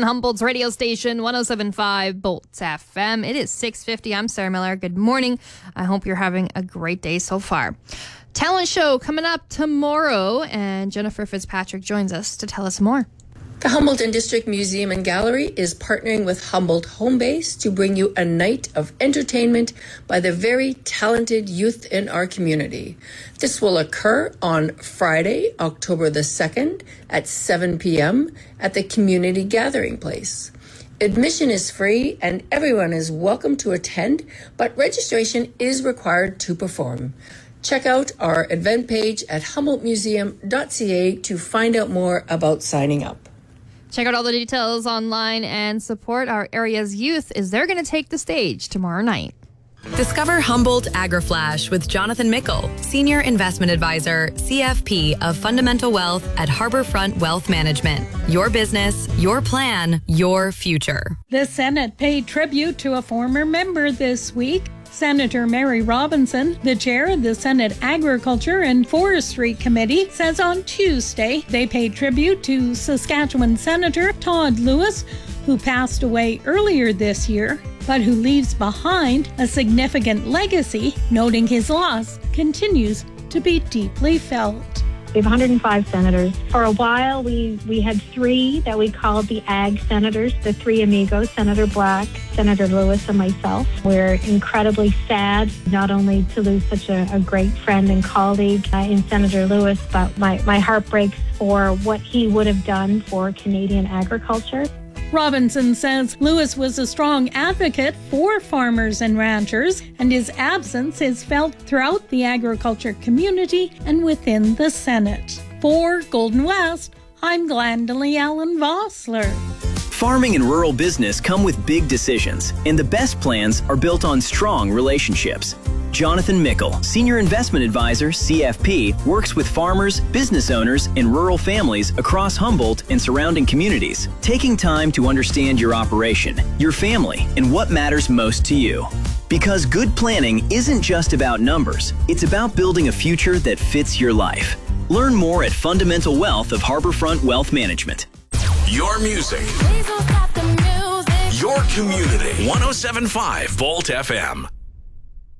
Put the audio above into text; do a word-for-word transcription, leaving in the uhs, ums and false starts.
station, Humboldt's radio station, one oh seven point five Bolt F M. It is six fifty. I'm Sarah Miller. Good morning. I hope you're having a great day so far. Talent show coming up tomorrow, and Jennifer Fitzpatrick joins us to tell us more. The Humboldt District Museum and Gallery is partnering with Humboldt Homebase to bring you a night of entertainment by the very talented youth in our community. This will occur on Friday, October the second at seven p.m. at the Community Gathering Place. Admission is free and everyone is welcome to attend, but registration is required to perform. Check out our event page at humboldt museum dot c a to find out more about signing up. Check out all the details online and support our area's youth as they're going to take the stage tomorrow night. Discover Humboldt AgriFlash with Jonathan Mickle, Senior Investment Advisor, C F P of Fundamental Wealth at Harborfront Wealth Management. Your business, your plan, your future. The Senate paid tribute to a former member this week. Senator Mary Robinson, the chair of the Senate Agriculture and Forestry Committee, says on Tuesday they paid tribute to Saskatchewan Senator Todd Lewis, who passed away earlier this year, but who leaves behind a significant legacy, noting his loss continues to be deeply felt. We have one hundred five senators. For a while, we, we had three that we called the Ag Senators, the three amigos, Senator Black, Senator Lewis, and myself. We're incredibly sad, not only to lose such a, a great friend and colleague uh, in Senator Lewis, but my, my heart breaks for what he would have done for Canadian agriculture. Robinson says Lewis was a strong advocate for farmers and ranchers, and his absence is felt throughout the agriculture community and within the Senate. For Golden West, I'm Glendalee Allen Vossler. Farming and rural business come with big decisions, and the best plans are built on strong relationships. Jonathan Mickle, Senior Investment Advisor, C F P, works with farmers, business owners, and rural families across Humboldt and surrounding communities, taking time to understand your operation, your family, and what matters most to you. Because good planning isn't just about numbers, it's about building a future that fits your life. Learn more at Fundamental Wealth of Harborfront Wealth Management. Your music. Your community. one oh seven point five Bolt F M.